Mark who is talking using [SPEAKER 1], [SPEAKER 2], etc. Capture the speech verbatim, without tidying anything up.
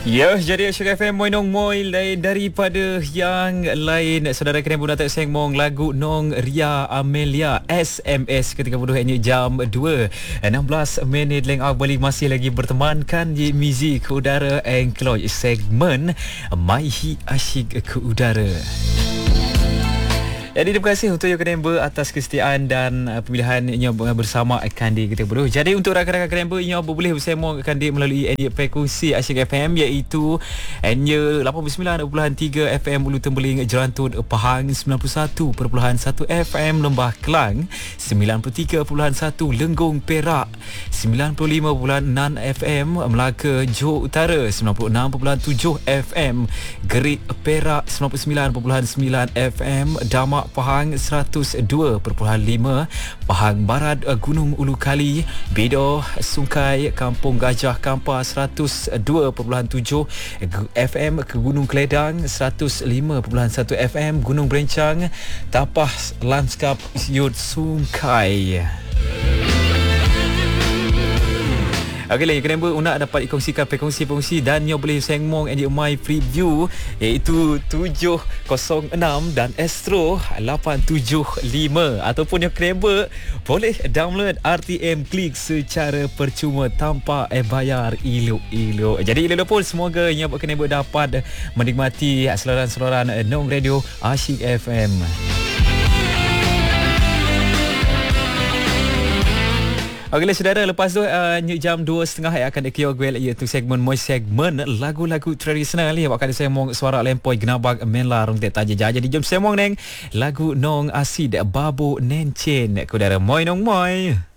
[SPEAKER 1] Ya, jadi Asyik F M Moi Nong Moi lain daripada yang lain. Saudara kena pun datang sengmong lagu Nong Ria Amelia S M S ketika bodoh hanya jam dua enam belas minit leng balik masih lagi bertemankan di muzik ke udara Engkloy segmen Maihi Asyik ke Udara. Jadi terima kasih untuk yang member atas kesetiaan dan uh, pemilihannya bersama Kandi kita berdua. Jadi untuk rakan-rakan member yang boleh bersama Kandi melalui N frekuensi Asyik F M iaitu N lapan puluh sembilan perpuluhan tiga F M Ulu Tembeling Jerantut Pahang, sembilan puluh satu perpuluhan satu F M Lembah Kelang, sembilan puluh tiga perpuluhan satu Lenggong Perak, sembilan puluh lima perpuluhan enam F M Melaka Johor Utara, sembilan puluh enam perpuluhan tujuh F M Gerik Perak, sembilan puluh sembilan perpuluhan sembilan F M Damak Pahang, seratus dua perpuluhan lima Pahang Barat Gunung Ulu Kali, Bedoh Sungai Kampung Gajah Kampar, seratus dua perpuluhan tujuh F M ke Gunung Keledang, seratus lima perpuluhan satu F M Gunung Berencang, Tapah Lanskap Yud Sungai. Okey lah, yang kena nak dapat dikongsikan frekuensi-frekuensi dan yang boleh sengmong and my preview iaitu tujuh kosong enam dan Astro lapan tujuh lima, ataupun yang kena boleh download R T M Klik secara percuma tanpa eh, bayar elok-elok. Jadi elok pun semoga yang kena dapat menikmati saluran-saluran Nong Radio Asyik F M. Okeylah saudara, lepas tu uh, jam dua tiga puluh akan dikiogwel iaitu segmen Moi segmen lagu-lagu tradisional ni akan semong suara lempoi genabak menla rong tek taja. Jadi jom semong neng lagu Nong Asid Babu Nencen. Saudara Moi Nong Moi.